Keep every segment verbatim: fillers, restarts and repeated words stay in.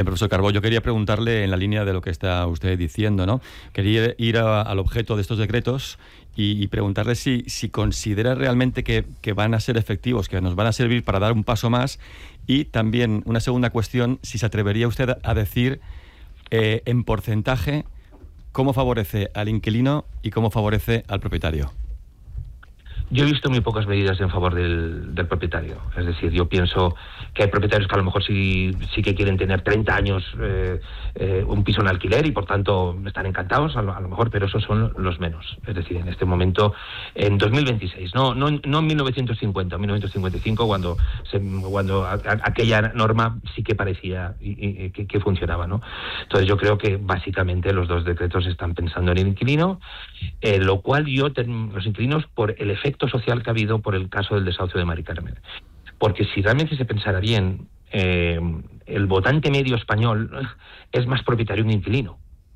profesor Carbó, yo quería preguntarle en la línea de lo que está usted diciendo, ¿no? Quería ir a, al objeto de estos decretos y, y preguntarle si, si considera realmente que, que van a ser efectivos, que nos van a servir para dar un paso más, y también una segunda cuestión, si se atrevería usted a decir eh, en porcentaje cómo favorece al inquilino y cómo favorece al propietario. Yo he visto muy pocas medidas en favor del, del propietario. Es decir, yo pienso que hay propietarios que a lo mejor sí, sí que quieren tener treinta años eh, eh, un piso en alquiler y por tanto están encantados, a lo, a lo mejor, pero esos son los menos. Es decir, en este momento, en dos mil veintiséis, no, no, no en mil novecientos cincuenta, mil novecientos cincuenta y cinco, cuando, se, cuando a, a, aquella norma sí que parecía y, y, que, que funcionaba, ¿no? Entonces yo creo que básicamente los dos decretos están pensando en el inquilino, eh, lo cual yo, ten, los inquilinos, por el efecto social que ha habido por el caso del desahucio de Mari Carmen. Porque si realmente se pensara bien, eh, el votante medio español es más propietario que un inquilino.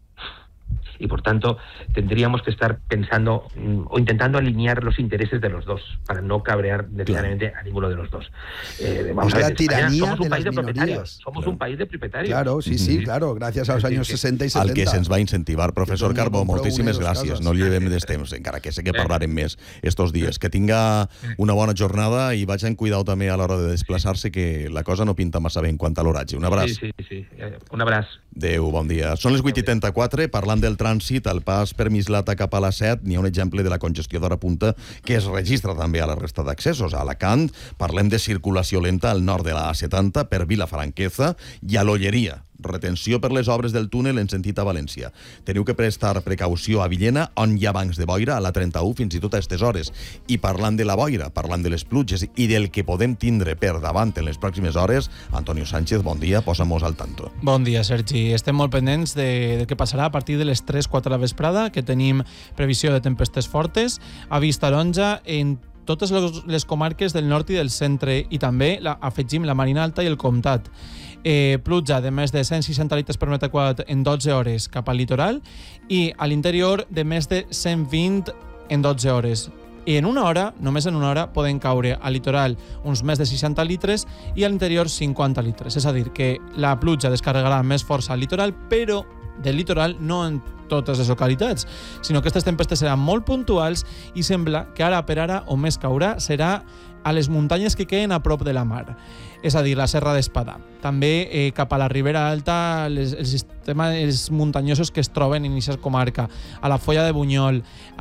Y por tanto tendríamos que estar pensando o intentando alinear los intereses de los dos para no cabrear necesariamente claro. a ninguno de los dos. Eh, vamos a ver, la tiranía somos un de país de minorías. propietarios. Somos claro. un país de propietarios. Claro, sí, sí, mm-hmm. claro, gràcies als anys seixanta i setanta. El que se'ns va incentivar, professor Carbó, moltíssimes gràcies. No llevem des temps, encara que sé que parlarem més estos dies. Que tinga una bona jornada i vagin cuidau també a l'hora de desplaçar-se, que la cosa no pinta massa bé en quant a l'horatge. Un abraç. Sí, sí, sí. Un abraç. Adéu, bon dia. Són les vuit i trenta-quatre, parlant del trànsit, al pas per Mislata cap a la set, n'hi ha un exemple de la congestió d'hora punta que es registra també a la resta d'accessos. A Alacant parlem de circulació lenta al nord de la A setanta per Vilafranqueza i a l'Olleria. Retenció per les obres del túnel en sentit a València. Teniu que prestar precaució a Villena, on hi ha bancs de boira, a la trenta-u, fins i tot a aquestes hores. I parlant de la boira, parlant de les pluges i del que podem tindre per davant en les pròximes hores, Antonio Sánchez, bon dia, posa-mos al tanto. Bon dia, Sergi. Estem molt pendents de, de què passarà a partir de les tres quatre de la vesprada, que tenim previsió de tempestes fortes, avís taronja en totes les comarques del nord i del centre, i també la, afegim la Marina Alta i el Comtat. Eh, pluja de més de cent seixanta litres per metre quadrat en dotze hores cap al litoral i a l'interior de més de cent vint en dotze hores. I en una hora, només en una hora, poden caure al litoral uns més de seixanta litres i a l'interior cinquanta litres. És a dir, que la pluja descarregarà més força al litoral, però del litoral no en totes les localitats, sinó que aquestes tempestes seran molt puntuals i sembla que ara per ara on més caurà serà a les muntanyes que queden a prop de la mar, és a dir, la Serra d'Espadà. També eh, cap a la Ribera Alta, les, els sistemes muntanyosos que es troben en aquesta comarca, a la Foia de Bunyol,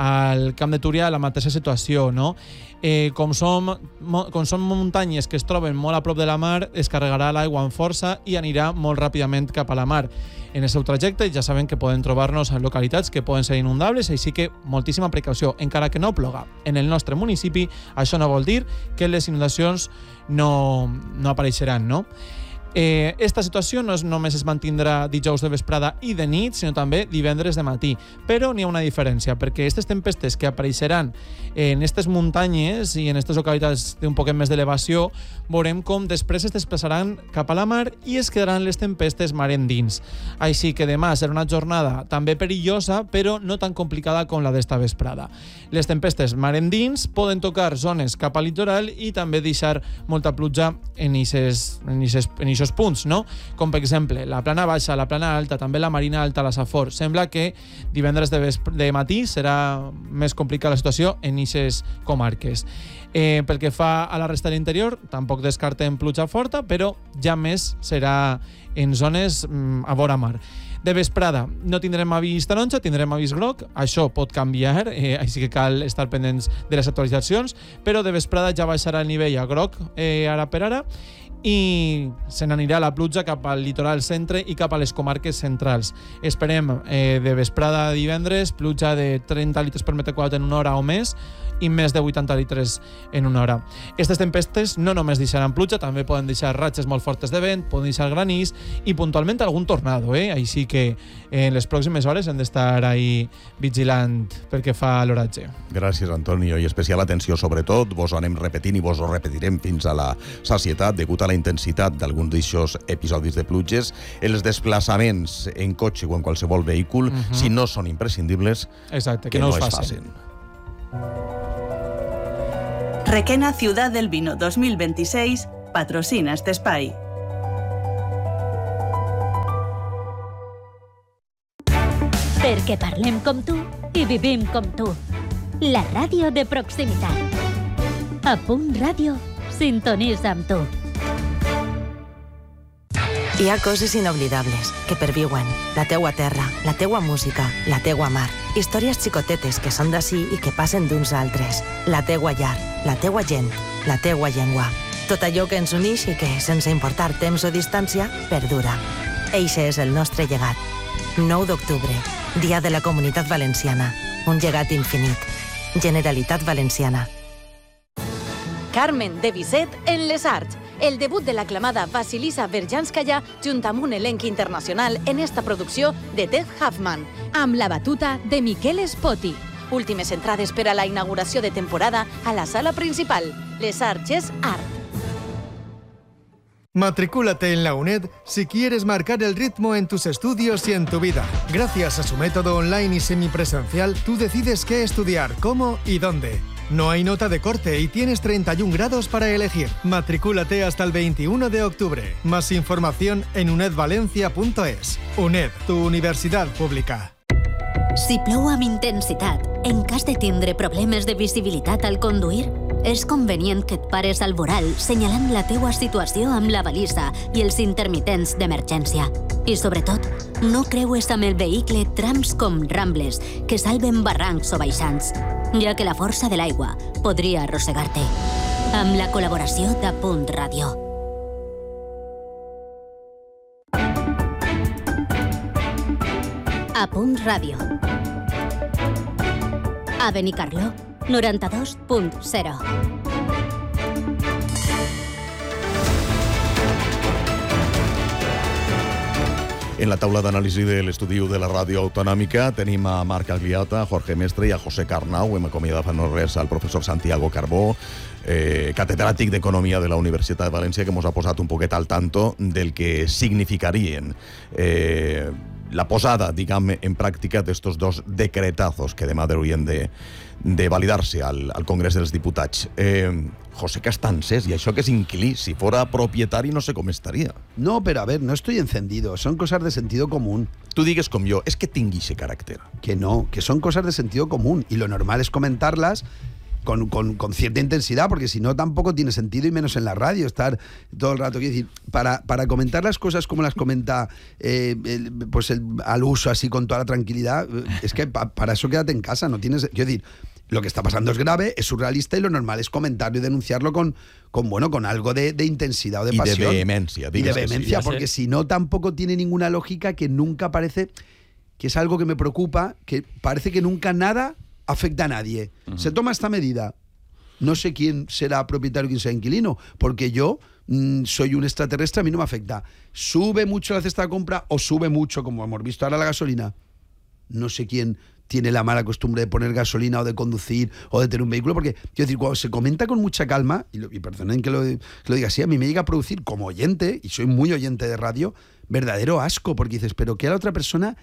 al Camp de Túria, la mateixa situació, no? Eh, com, som, mo, com són muntanyes que es troben molt a prop de la mar, es carregarà l'aigua amb força i anirà molt ràpidament cap a la mar. En el seu trajecte ja saben que poden trobar-nos en localitats que poden ser inundables, així que moltíssima precaució, encara que no ploga. En el nostre municipi això no vol dir que les inundacions no, no apareixeran, no? Eh, esta situació no és només es mantindrà dijous de vesprada i de nit, sinó també divendres de matí. Però n'hi ha una diferència, perquè aquestes tempestes que apareixeran en aquestes muntanyes i en aquestes localitats d'un poquet més d'elevació, veurem com després es desplaçaran cap a la mar i es quedaran les tempestes mar endins. Així que demà serà una jornada també perillosa, però no tan complicada com la d'esta vesprada. Les tempestes mar endins poden tocar zones cap al litoral i també deixar molta pluja en aquests en en punts, no? Com per exemple la plana baixa, la plana alta, també la Marina Alta, la Safor. Sembla que divendres de, de matí serà més complicada la situació en aquestes comarques. Eh, pel que fa a la resta de l'interior, tampoc descartem pluja forta, però ja més serà en zones mm, a vora mar. De vesprada no tindrem avís taronja, tindrem avís groc, això pot canviar, eh, així que cal estar pendents de les actualitzacions, però de vesprada ja baixarà el nivell a groc eh, ara per ara, i se n'anirà la pluja cap al litoral centre i cap a les comarques centrals. Esperem eh, de vesprada a divendres pluja de trenta litres per metre quadrat en una hora o més i més de vuitanta litres en una hora. Aquestes tempestes no només deixaran pluja, també poden deixar ratxes molt fortes de vent, poden deixar granís i puntualment algun tornado, eh? Així que en les pròximes hores hem d'estar ahí vigilant pel que fa a l'horatge. Gràcies, Antonio, i especial atenció sobretot, vos ho anem repetint i vos ho repetirem fins a la sacietat, degut a la intensitat d'alguns d'aixòs episodis de pluges, els desplaçaments en cotxe o en qualsevol vehícul, uh-huh. si no són imprescindibles, exacte, que, que no, no es es facin. facin. Requena Ciudad del Vino dos mil veintiséis patrocina este espai. Perquè parlem com tu i vivim com tu. La ràdio de proximitat. A Punt Ràdio, sintonitza amb tu. Hi ha coses inoblidables que perviuen. La teua terra, la teua música, la teua mar. Històries xicotetes que són d'ací i que passen d'uns a altres. La teua llar, la teua gent, la teua llengua. Tot allò que ens uneix i que, sense importar temps o distància, perdura. Eixe és el nostre llegat. nou d'octubre, Dia de la Comunitat Valenciana. Un llegat infinit. Generalitat Valenciana. Carmen de Bizet en Les Arts. El debut de l'aclamada Vasilisa Berjanskaya junt amb un elenc internacional en esta producció de Ted Huffman, amb la batuta de Miquel Spoti. Últimes entrades per a la inauguració de temporada a la sala principal. Les Arts és art. Matricúlate en la UNED si quieres marcar el ritmo en tus estudios y en tu vida. Gracias a su método online y semipresencial, tú decides qué estudiar, cómo y dónde. No hay nota de corte y tienes treinta y un grados para elegir. Matricúlate hasta el veintiuno de octubre. Más información en unedvalencia punto es. UNED, tu universidad pública. Si plou amb intensitat, en cas de tindre problemes de visibilitat al conduir, és convenient que et pares al voral senyalant la teua situació amb la balisa i els intermitents d'emergència. I, sobretot, no creues amb el vehicle trams com rambles que salven barrancs o baixants, ja que la força de l'aigua podria arrossegar-te. Amb la col·laboració de Punt Ràdio. A Punt Ràdio. A Benicarló, noranta-dos punt zero. En la taula d'anàlisi de l'estudi de la ràdio autonòmica tenim a Marc Agliata, a Jorge Mestre i a José Carnau. Hem acomiadat fa no res al professor Santiago Carbó, eh, catedràtic d'Economia de la Universitat de València, que ens ha posat un poquet al tanto del que significarien eh, la posada, diguem, en pràctica d'estos dos decretazos que demà haurien de, de validar-se al, al Congrés dels Diputats. Eh, José Castances, ¿y eso que es inquilí? Si fuera propietario no sé cómo estaría. No, pero a ver, no estoy encendido. Son cosas de sentido común. Tú digues com yo, es que tingui ese carácter. Que no, que son cosas de sentido común. Y lo normal es comentarlas con, con, con cierta intensidad, porque si no tampoco tiene sentido, y menos en la radio, estar todo el rato. Quiero decir, para, para comentar las cosas como las comenta eh, el, pues el, al uso, así con toda la tranquilidad, es que pa, para eso quédate en casa, no tienes... Quiero decir, lo que está pasando es grave, es surrealista, y lo normal es comentarlo y denunciarlo con, con bueno, con algo de, de intensidad o de y pasión. De vehemencia, y de vehemencia, sí, porque si no tampoco tiene ninguna lógica, que nunca parece, que es algo que me preocupa, que parece que nunca nada afecta a nadie. Uh-huh. Se toma esta medida. No sé quién será propietario y quién será inquilino, porque yo mmm, soy un extraterrestre, a mí no me afecta. ¿Sube mucho la cesta de compra o sube mucho, como hemos visto ahora, la gasolina? No sé quién tiene la mala costumbre de poner gasolina o de conducir o de tener un vehículo, porque, quiero decir, cuando se comenta con mucha calma, y, lo, y perdonen que lo, que lo diga así, a mí me llega a producir, como oyente, y soy muy oyente de radio, verdadero asco, porque dices, pero que a la otra persona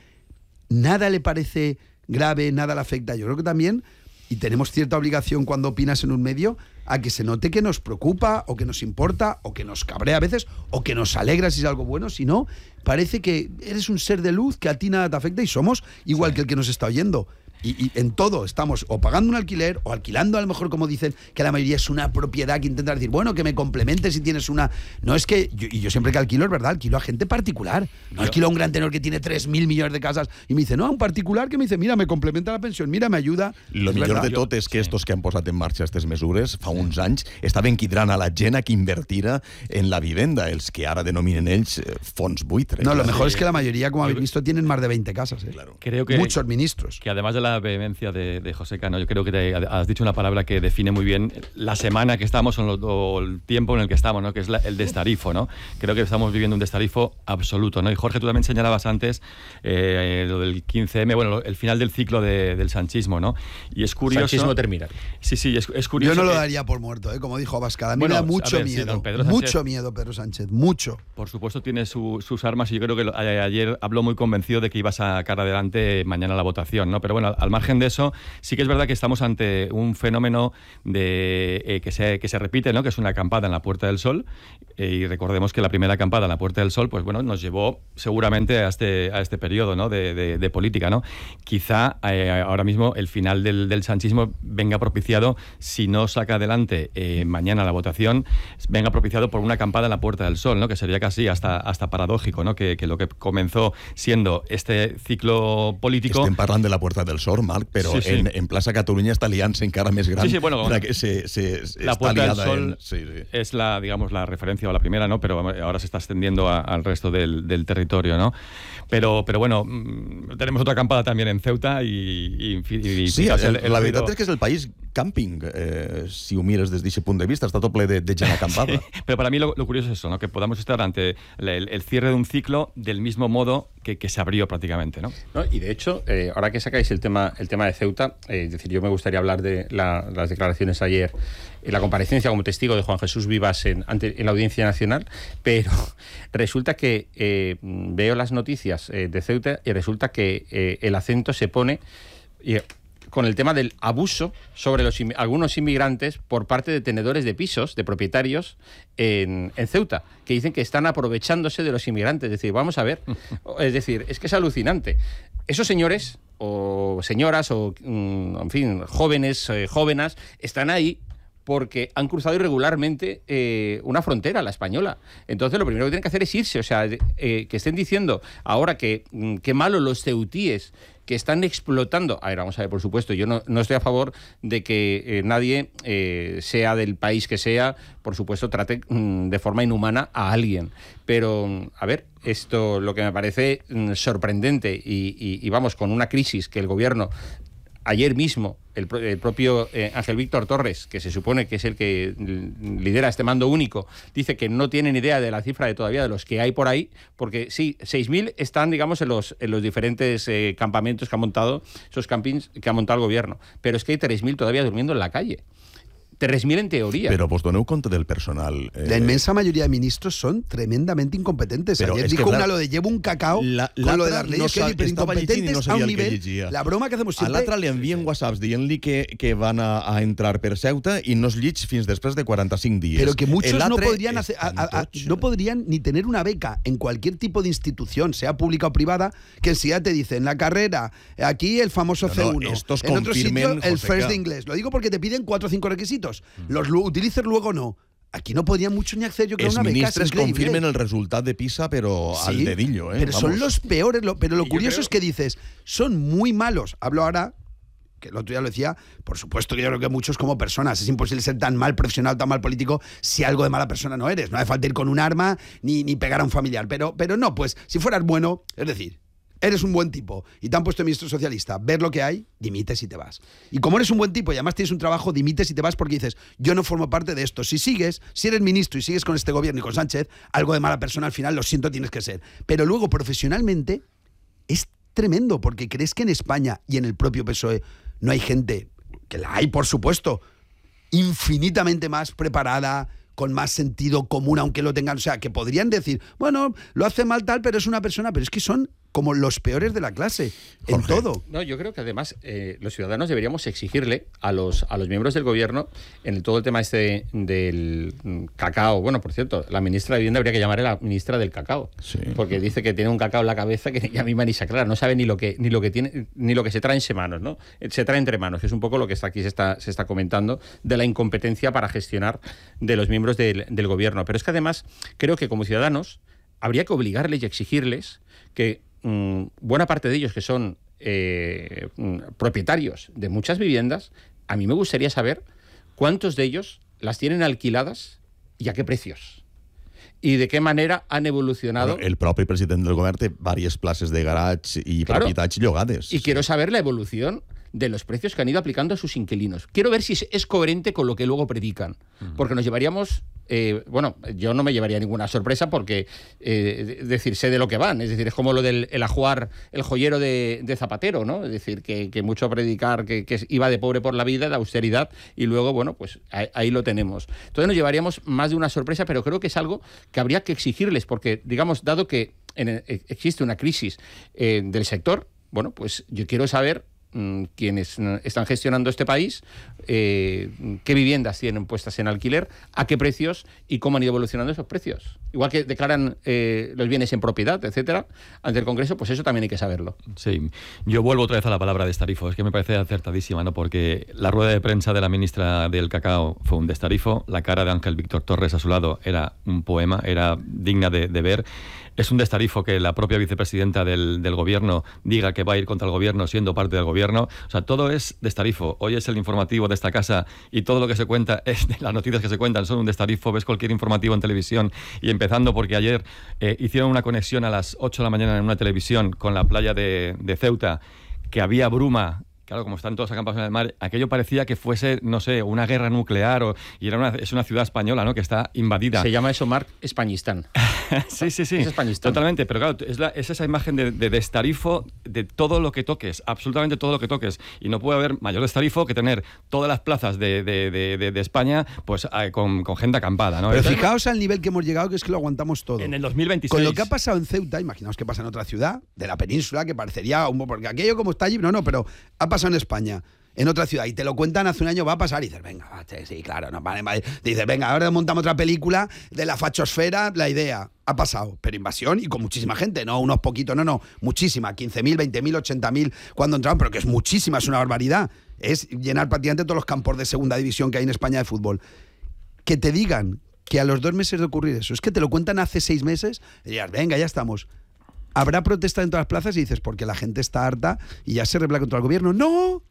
nada le parece grave, nada le afecta. Yo creo que también, y tenemos cierta obligación cuando opinas en un medio, a que se note que nos preocupa, o que nos importa, o que nos cabrea a veces, o que nos alegra si es algo bueno. Si no, parece que eres un ser de luz, que a ti nada te afecta, y somos igual sí. que el que nos está oyendo. Y, y en todo estamos o pagando un alquiler o alquilando, a lo mejor, como dicen, que la mayoría es una propiedad, que intenta decir, bueno, que me complementes si tienes una... No, es que, yo, y yo siempre que alquilo, es verdad, alquilo a gente particular. No alquilo a un gran tenor que tiene tres mil millones de casas y me dice, no, a un particular que me dice, mira, me complementa la pensión, mira, me ayuda. Lo millor de tot és que estos que han posat en marxa aquestes mesures fa uns anys estaven quidrant a la gent a que invertira en la vivenda, els que ara denominen ells eh, fons buitres. No, lo mejor es que la mayoría, como habéis visto, tienen más de veinte casas. ¿eh? Claro. Creo que, Muchos ministros. Que además de la vehemencia de De, de José Cano, yo creo que te has dicho una palabra que define muy bien la semana que estamos o, lo, o el tiempo en el que estamos, ¿no? Que es la, el destarifo, ¿no? Creo que estamos viviendo un destarifo absoluto, ¿no? Y Jorge, tú también señalabas antes eh, lo del quince eme, bueno, el final del ciclo de, del sanchismo, ¿no? Y es curioso... Sanchismo termina. Sí, sí, es, es curioso. Yo no lo que... daría por muerto, ¿eh? Como dijo Abascal. A mí bueno, me da mucho ver, miedo. Sí, Pedro mucho miedo, Pedro Sánchez, mucho. Por supuesto tiene su, sus armas, y yo creo que lo, a, ayer habló muy convencido de que iba a sacar adelante mañana la votación, ¿no? Pero bueno, al margen de eso, sí que es verdad que estamos ante un fenómeno de eh, que, se, que se repite, ¿no? Que es una acampada en la Puerta del Sol, eh, y recordemos que la primera acampada en la Puerta del Sol, pues bueno, nos llevó seguramente a este, a este periodo, ¿no? de, de, de política, ¿no? Quizá eh, ahora mismo el final del, del sanchismo venga propiciado, si no saca adelante eh, mañana la votación, venga propiciado por una acampada en la Puerta del Sol, ¿no? Que sería casi hasta, hasta paradójico, ¿no? Que, que lo que comenzó siendo este ciclo político... Estem parlant de la Puerta del Sol, Marc, però sí, sí. En, en Plaça Catalunya està liant-se encara més gran. Sí, sí, bueno, que se, se, la Puerta del Sol en, sí, sí. es la, digamos, la referencia o la primera, ¿no? Pero ahora se está extendiendo a, al resto del, del territorio, ¿no? Pero, pero bueno, tenemos otra acampada también en Ceuta y... y, y sí, el, el, la veritat és que és el país camping, eh, si ho mires des d'aquest punt de vista, està tot ple de, de gent acampada. Sí, pero para mí lo, lo curioso es eso, ¿no? Que podamos estar ante el, el cierre de un ciclo del mismo modo que, que se abrió prácticamente, ¿no? No, y de hecho, eh, ahora que sacáis el tema, el tema de Ceuta, eh, es decir, yo me gustaría hablar de la, las declaraciones ayer, en la comparecencia como testigo de Juan Jesús Vivas en, ante, en la Audiencia Nacional, pero resulta que eh, veo las noticias eh, de Ceuta y resulta que eh, el acento se pone... Eh, con el tema del abuso sobre los algunos inmigrantes por parte de tenedores de pisos, de propietarios en, en Ceuta, que dicen que están aprovechándose de los inmigrantes. Es decir, vamos a ver, es decir, es que es alucinante. Esos señores o señoras o, en fin, jóvenes, eh, jóvenes, están ahí porque han cruzado irregularmente eh, una frontera, la española. Entonces, lo primero que tienen que hacer es irse. O sea, eh, que estén diciendo ahora que qué malo los ceutíes que están explotando. A ver, vamos a ver, por supuesto, yo no, no estoy a favor de que eh, nadie, eh, sea del país que sea, por supuesto, trate mm, de forma inhumana a alguien. Pero, a ver, esto lo que me parece mm, sorprendente y, y, y vamos, con una crisis que el gobierno... Ayer mismo, el, el propio eh, Ángel Víctor Torres, que se supone que es el que lidera este mando único, dice que no tienen idea de la cifra de todavía de los que hay por ahí, porque sí, seis mil están, digamos, en los, en los diferentes eh, campamentos que ha montado, esos campings que ha montado el gobierno, pero es que hay tres mil todavía durmiendo en la calle. tres mil en teoría. Pero vos doneu compte del personal. Eh... La inmensa mayoría de ministros son tremendamente incompetentes. Pero Ayer dijo que, una lo de llevo un cacao la, con lo de las leyes, no que pero incompetentes no a un nivel. La broma que hacemos siempre... A l'altre li envien whatsapps dient-li que, que van a, a entrar per Ceuta i no es llits fins després de quaranta-cinc dies. Pero que muchos no podrían, hacer, a, a, a, no podrían ni tener una beca en cualquier tipo de institución, sea pública o privada, que enseguida te dicen la carrera, aquí el famoso no, C uno, no, en otro sitio el First de inglés. Lo digo porque te piden cuatro o cinco requisitos. Mm. Los utilices luego no. Aquí no podrían mucho ni acceder, yo creo, a una beca. Els ministres confirmen el resultado de PISA, pero sí, al dedillo. ¿eh? Pero Vamos. Son los peores. Lo, pero lo y curioso creo... es que dices, son muy malos. Hablo ahora, que el otro día lo decía, por supuesto que yo creo que muchos como personas. Es imposible ser tan mal profesional, tan mal político, si algo de mala persona no eres. No hace falta ir con un arma ni, ni pegar a un familiar. Pero, pero no, pues si fueras bueno, es decir... Eres un buen tipo y te han puesto ministro socialista, ver lo que hay, dimites y te vas. Y como eres un buen tipo y además tienes un trabajo, dimites y te vas porque dices, yo no formo parte de esto. Si sigues, si eres ministro y sigues con este gobierno y con Sánchez, algo de mala persona al final, lo siento, tienes que ser. Pero luego, profesionalmente, es tremendo porque crees que en España y en el propio P S O E no hay gente, que la hay por supuesto, infinitamente más preparada, con más sentido común, aunque lo tengan. O sea, que podrían decir, bueno, lo hace mal tal, pero es una persona, pero es que son como los peores de la clase, Jorge. En todo. No, yo creo que además eh, los ciudadanos deberíamos exigirle a los, a los miembros del gobierno en el, todo el tema este del cacao. Bueno, por cierto, la ministra de Vivienda habría que llamarle la ministra del cacao, sí. Porque dice que tiene un cacao en la cabeza que ya misma ni se aclara, no sabe ni lo que ni lo que tiene ni lo que se trae en manos, ¿no? Se trae entre manos, que es un poco lo que está aquí se está se está comentando de la incompetencia para gestionar de los miembros del, del gobierno. Pero es que además creo que como ciudadanos habría que obligarles y exigirles que Mm, buena parte de ellos que son eh, mm, propietarios de muchas viviendas, a mí me gustaría saber cuántos de ellos las tienen alquiladas y a qué precios. I de què manera han evolucionado... Bueno, el propi president del govern té diverses places de garatge i claro, propietats llogades. Y quiero saber la evolución de los precios que han ido aplicando a sus inquilinos. Quiero ver si es coherente con lo que luego predican. Porque nos llevaríamos... Eh, bueno, yo no me llevaría ninguna sorpresa porque, eh, decir, sé de lo que van. Es decir, es como lo del el ajuar, el joyero de, de Zapatero, ¿no? Es decir, que, que mucho predicar que, que iba de pobre por la vida, de austeridad, y luego, bueno, pues ahí, ahí lo tenemos. Entonces nos llevaríamos más de una sorpresa, pero creo que es algo que habría que exigirles, porque, digamos, dado que en el, existe una crisis eh, del sector, bueno, pues yo quiero saber mmm, quienes están gestionando este país, eh, qué viviendas tienen puestas en alquiler, a qué precios y cómo han ido evolucionando esos precios. Igual que declaran eh, los bienes en propiedad, etcétera, ante el Congreso, pues eso también hay que saberlo. Sí, yo vuelvo otra vez a la palabra destarifo, es que me parece acertadísima, ¿no? Porque la rueda de prensa de la ministra del Cacao fue un destarifo, la cara de Ángel Víctor Torres a su lado era un poema, era digna de, de ver. Es un destarifo que la propia vicepresidenta del, del gobierno diga que va a ir contra el gobierno siendo parte del gobierno. O sea, todo es destarifo. Hoy es el informativo de esta casa y todo lo que se cuenta, es de las noticias que se cuentan son un destarifo. Ves cualquier informativo en televisión y empezando porque ayer eh, hicieron una conexión a las ocho de la mañana en una televisión con la playa de, de Ceuta, que había bruma. Claro, como están todos acampados en el mar, aquello parecía que fuese, no sé, una guerra nuclear o, y era una, es una ciudad española, ¿no?, que está invadida. Se llama eso, Marc, Españistán. sí, sí, sí. Es Españistán. Totalmente, pero claro, es, la, es esa imagen de, de destarifo de todo lo que toques, absolutamente todo lo que toques. Y no puede haber mayor destarifo que tener todas las plazas de, de, de, de, de España pues con, con gente acampada, ¿no? Pero Entonces, fijaos al nivel que hemos llegado, que es que lo aguantamos todo. En el dos mil veintiséis. Con lo que ha pasado en Ceuta, imaginaos que pasa en otra ciudad de la península, que parecería un... porque aquello como está allí, no, no, pero ha pasado en España, en otra ciudad, y te lo cuentan hace un año, va a pasar, y dices, venga, sí, claro, no, vale, vale. Dices, venga, ahora montamos otra película de la fachosfera, la idea, ha pasado, pero invasión y con muchísima gente, no unos poquitos, no, no, muchísima, quince mil, veinte mil, ochenta mil cuando entraron, pero que es muchísima, es una barbaridad, es llenar prácticamente todos los campos de segunda división que hay en España de fútbol. Que te digan que a los dos meses de ocurrir eso, es que te lo cuentan hace seis meses, y dirías, venga, ya estamos. Habrá protesta en todas las plazas y dices, porque la gente está harta y ya se rebela contra el gobierno. ¡No!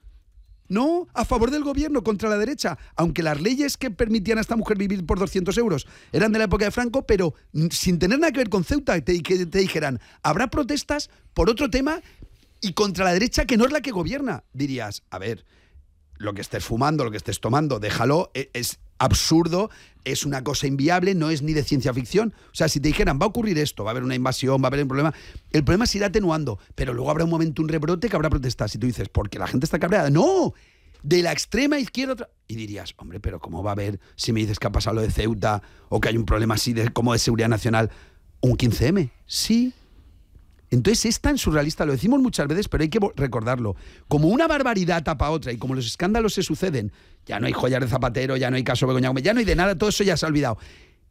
No, a favor del gobierno, contra la derecha. Aunque las leyes que permitían a esta mujer vivir por doscientos euros eran de la época de Franco, pero sin tener nada que ver con Ceuta, te, que te dijeran, habrá protestas por otro tema y contra la derecha que no es la que gobierna. Dirías, a ver, lo que estés fumando, lo que estés tomando, déjalo, es, es absurdo, es una cosa inviable, no es ni de ciencia ficción. O sea, si te dijeran, va a ocurrir esto, va a haber una invasión, va a haber un problema, el problema se irá atenuando, pero luego habrá un momento, un rebrote que habrá protestas. Y tú dices, porque la gente está cabreada. ¡No! De la extrema izquierda. Otra... Y dirías, hombre, pero ¿cómo va a haber, si me dices que ha pasado lo de Ceuta o que hay un problema así de, como de seguridad nacional, un quince eme? Sí. Entonces es tan surrealista, lo decimos muchas veces, pero hay que recordarlo. Como una barbaridad tapa otra y como los escándalos se suceden, ya no hay joyas de Zapatero, ya no hay caso Begoña Gómez, ya no hay de nada, todo eso ya se ha olvidado.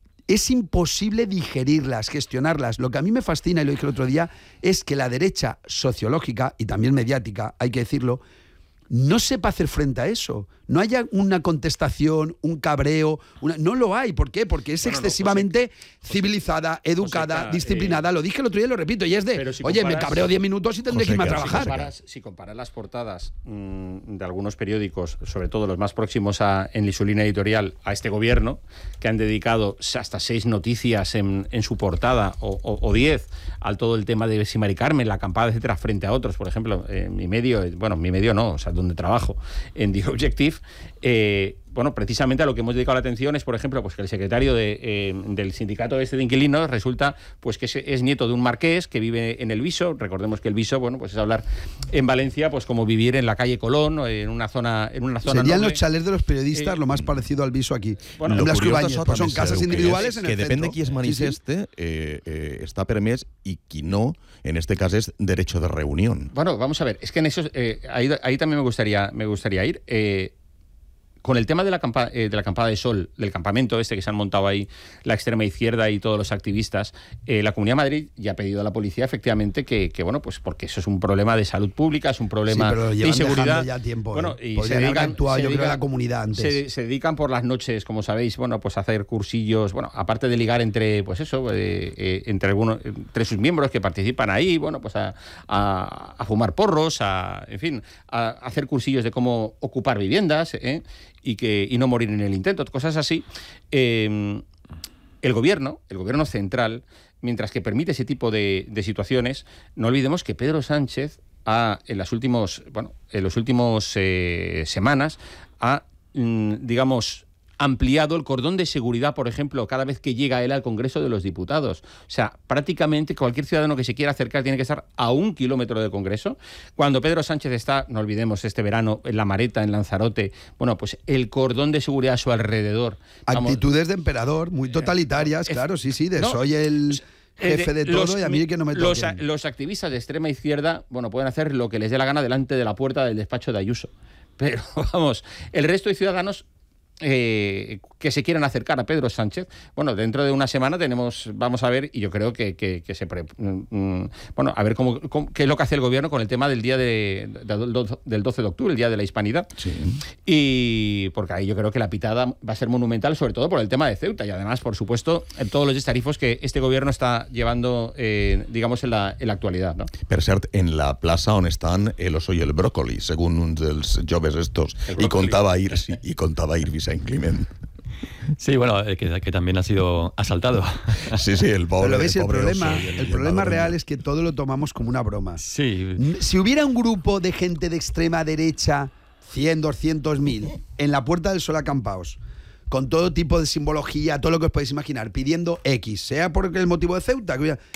Es imposible digerirlas, gestionarlas. Lo que a mí me fascina, y lo dije el otro día, es que la derecha sociológica y también mediática, hay que decirlo, no sepa hacer frente a eso. No haya una contestación, un cabreo, una... no lo hay. ¿Por qué? Porque es no, no, excesivamente no, José, civilizada, educada, José, disciplinada. Eh, lo dije el otro día y lo repito, y es de, si oye, comparas, me cabreo diez minutos y tendré José, que irme a trabajar. Si comparas, si comparas las portadas mmm, de algunos periódicos, sobre todo los más próximos a, en su línea editorial a este gobierno, que han dedicado hasta seis noticias en, en su portada, o, o, o diez, al todo el tema de si Mari Carmen, la acampada, etcétera, frente a otros. Por ejemplo, en mi medio, bueno, mi medio no, o sea, donde trabajo, en The Objective, eh, bueno, precisamente a lo que hemos dedicado la atención es, por ejemplo, pues que el secretario de, eh, del sindicato este de inquilinos resulta pues que es, es nieto de un marqués que vive en el Viso. Recordemos que el Viso, bueno, pues es hablar en Valencia, pues como vivir en la calle Colón, en una zona, en una zona Serían noble. Los chalés de los periodistas eh, lo más parecido al Viso aquí. Bueno, en Blasco Ibáñez, pues son casas individuales que, en el que centro. depèn de qui es manifeste, sí, sí. Eh, eh, està permès, i qui no, en este cas es derecho de reunión. Bueno, vamos a ver, es que en eso, eh, ahí, ahí también me gustaría, me gustaría ir. Eh, Con el tema de la, campa, eh, de la acampada de sol, del campamento este que se han montado ahí la extrema izquierda y todos los activistas, eh, la Comunidad de Madrid ya ha pedido a la policía efectivamente que, que, bueno, pues porque eso es un problema de salud pública, es un problema sí, de inseguridad. Ya tiempo, bueno, eh. y se dedican, actuado, se yo dedican, creo, a la comunidad antes. Se, se dedican por las noches, como sabéis, bueno, pues a hacer cursillos, bueno, aparte de ligar entre, pues eso, eh, eh, entre algunos, entre sus miembros que participan ahí, bueno, pues a, a, a fumar porros, a, en fin, a, a hacer cursillos de cómo ocupar viviendas, eh, y que y no morir en el intento, cosas así. Eh, el gobierno, el gobierno central, mientras que permite ese tipo de, de situaciones, no olvidemos que Pedro Sánchez ha, en las últimos, bueno, en los últimos eh, semanas ha, mm, digamos, ampliado el cordón de seguridad, por ejemplo, cada vez que llega él al Congreso de los Diputados. O sea, prácticamente cualquier ciudadano que se quiera acercar tiene que estar a un kilómetro del Congreso. Cuando Pedro Sánchez está, no olvidemos, este verano en La Mareta, en Lanzarote, bueno, pues el cordón de seguridad a su alrededor. Actitudes vamos, de emperador, muy totalitarias, eh, claro, sí, sí, de no, soy el... jefe de todo, los, y a mí que no me los, toquen. los activistas de extrema izquierda, bueno, pueden hacer lo que les dé la gana delante de la puerta del despacho de Ayuso. Pero, vamos, el resto de ciudadanos eh, que se quieran acercar a Pedro Sánchez, bueno, dentro de una semana tenemos, vamos a ver, y yo creo que, que, que se... Pre, mm, bueno, a ver cómo, cómo, qué es lo que hace el gobierno con el tema del día de, de, del doce de octubre, el día de la Hispanidad. Sí. Y porque ahí yo creo que la pitada va a ser monumental, sobre todo por el tema de Ceuta, y además, por supuesto, en todos los destarifos que este gobierno está llevando, eh, digamos, en la, en la actualidad, ¿no? Per cert, en la plaça on estan el oso i el brócoli, según un dels joves estos, y contaba ir, sí, y contaba ir Vicent Climent. Sí, bueno, eh, que, que también ha sido asaltado. Sí, sí, el pobre, Pero ves, el el pobre problema, oso y el problema real es que todo lo tomamos como una broma. Sí. Si hubiera un grupo de gente de extrema derecha, cien, doscientos mil, en la Puerta del Sol acampaos, con todo tipo de simbología, todo lo que os podéis imaginar, pidiendo X, sea por el motivo de Ceuta, que hubiera...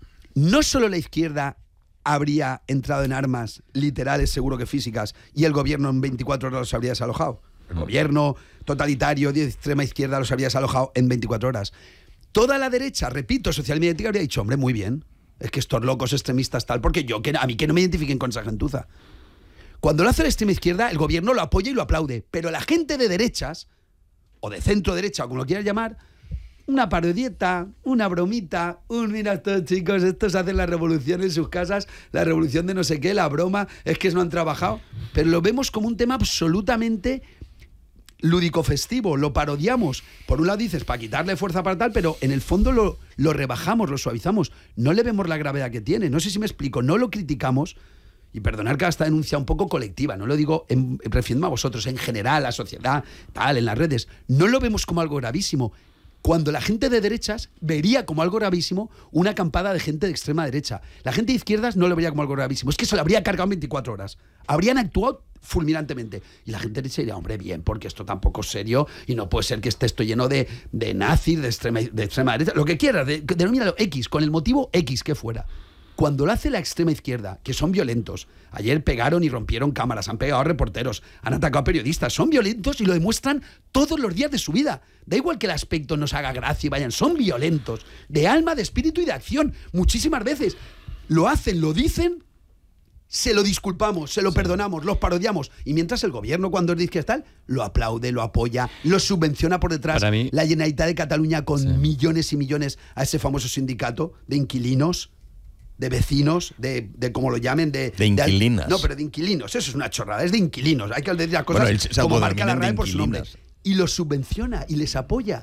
no solo la izquierda habría entrado en armas literales, seguro que físicas, y el gobierno en veinticuatro horas los habría desalojado. El gobierno totalitario de extrema izquierda los habría desalojado en veinticuatro horas. Toda la derecha, repito, socialmente habría dicho, hombre, muy bien, es que estos locos extremistas tal, porque yo, que a mí que no me identifiquen con esa gentuza. Cuando lo hace la extrema izquierda, el gobierno lo apoya y lo aplaude, pero la gente de derechas, o de centro derecha, o como lo quieras llamar, una parodieta, una bromita, un mira estos chicos, estos hacen la revolución en sus casas, la revolución de no sé qué, la broma, es que no han trabajado, pero lo vemos como un tema absolutamente lúdico festivo, lo parodiamos. Por un lado dices, para quitarle fuerza para tal, pero en el fondo lo, lo rebajamos, lo suavizamos. No le vemos la gravedad que tiene. No sé si me explico, no lo criticamos. Y perdonar que esta denuncia un poco colectiva, no lo digo en, refiriéndome a vosotros, en general, la sociedad, tal, en las redes. No lo vemos como algo gravísimo. Cuando la gente de derechas vería como algo gravísimo una acampada de gente de extrema derecha. La gente de izquierdas no lo vería como algo gravísimo. Es que se lo habría cargado en veinticuatro horas. Habrían actuado fulminantemente. Y la gente de derecha diría, hombre, bien, porque esto tampoco es serio y no puede ser que esté esto lleno de, de nazis, de extrema, de extrema derecha, lo que quieras, de, denomínalo X, con el motivo X que fuera. Cuando lo hace la extrema izquierda, que son violentos, ayer pegaron y rompieron cámaras, han pegado a reporteros, han atacado a periodistas, son violentos y lo demuestran todos los días de su vida. Da igual que el aspecto nos haga gracia y vayan, son violentos, de alma, de espíritu y de acción. Muchísimas veces lo hacen, lo dicen, se lo disculpamos, se lo perdonamos, los parodiamos. Y mientras el gobierno, cuando es de izquierda tal, lo aplaude, lo apoya, lo subvenciona por detrás. Para mí, la Generalitat de Cataluña con sí. millones y millones a ese famoso sindicato de inquilinos, de vecinos, de, de como lo llamen, de... De inquilinas. De, no, pero de inquilinos, eso es una chorrada, es de inquilinos. Hay que decir las cosas bueno, el, como marca la R A E por su nombre. Y los subvenciona y les apoya.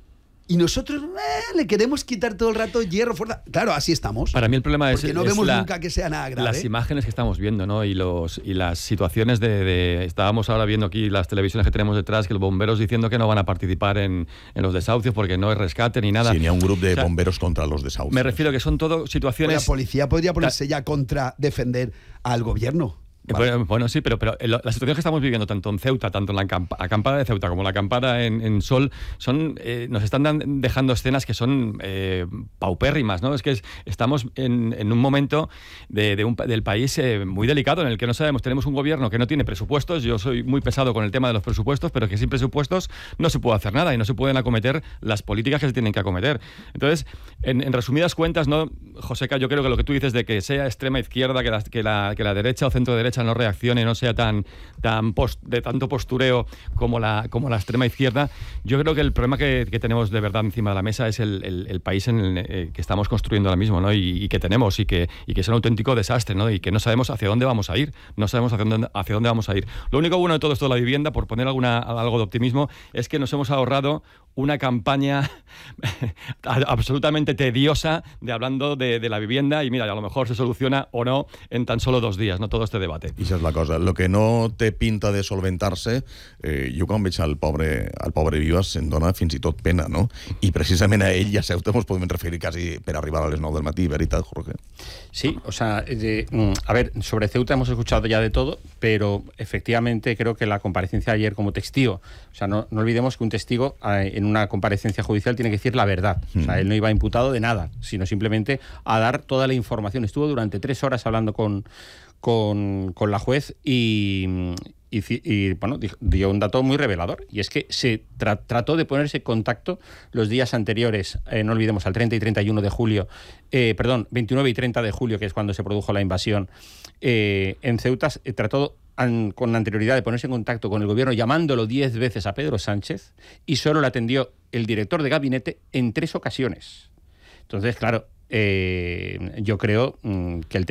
Y nosotros eh, le queremos quitar todo el rato hierro, fuerza. Claro, así estamos. Para mí el problema es... Porque no es vemos la, nunca que sea nada grave. Las imágenes que estamos viendo, ¿no? Y, los, y las situaciones de, de... Estábamos ahora viendo aquí las televisiones que tenemos detrás, que los bomberos diciendo que no van a participar en, en los desahucios porque no es rescate ni nada. Sí, ni a un grupo de o sea, bomberos contra los desahucios. Me refiero que son todo situaciones... Pues la policía podría ponerse ya contra defender al gobierno. Vale. Bueno, bueno, sí, pero, pero la situación que estamos viviendo tanto en Ceuta, tanto en la acamp acampada de Ceuta como la acampada en, en Sol, son, eh, nos están dan, dejando escenas que son eh, paupérrimas, ¿no? Es que es, estamos en, en un momento de, de un, del país eh, muy delicado en el que no sabemos, tenemos un gobierno que no tiene presupuestos, yo soy muy pesado con el tema de los presupuestos, pero que sin presupuestos no se puede hacer nada y no se pueden acometer las políticas que se tienen que acometer. Entonces, en, en resumidas cuentas, ¿no, Joseca? Yo creo que lo que tú dices de que sea extrema izquierda, que la, que la, que la derecha o centro derecha no reaccione, no sea tan, tan post, de tanto postureo como la, como la extrema izquierda. Yo creo que el problema que, que tenemos de verdad encima de la mesa es el, el, el país en el eh, que estamos construyendo ahora mismo, ¿no? y, y que tenemos y que, y que es un auténtico desastre, ¿no? Y que no sabemos hacia dónde vamos a ir, no sabemos hacia dónde, hacia dónde vamos a ir. Lo único bueno de todo esto de la vivienda, por poner alguna, algo de optimismo, es que nos hemos ahorrado una campaña absolutamente tediosa de hablando de, de la vivienda y mira, a lo mejor se soluciona o no en tan solo dos días, no todo este debate. I això és la cosa. Lo que no té pinta de solventar-se, eh, jo quan veig al pobre, al pobre Vives se'n dona fins i tot pena, no? I precisament a ell i a Ceuta ens podem referir quasi per arribar a les nou del matí, ¿veritat, Jorge? Sí, o sea, eh, a ver, sobre Ceuta hemos escuchado ya de todo, pero efectivamente creo que la comparecencia de ayer como testigo, o sea, no, no olvidemos que un testigo eh, en una comparecencia judicial tiene que decir la verdad. O sea, él no iba imputado de nada, sino simplemente a dar toda la información. Estuvo durante tres horas hablando con, con, con, con la juez y, y, y bueno, dio un dato muy revelador, y es que se tra trató de ponerse en contacto los días anteriores, eh, no olvidemos, al treinta y treinta y uno de julio, eh, perdón, veintinueve y treinta de julio, que es cuando se produjo la invasión eh, en Ceuta, eh, trató an, con anterioridad de ponerse en contacto con el gobierno, llamándolo diez veces a Pedro Sánchez, y solo le atendió el director de gabinete en tres ocasiones. Entonces, claro, eh, yo creo mm, que el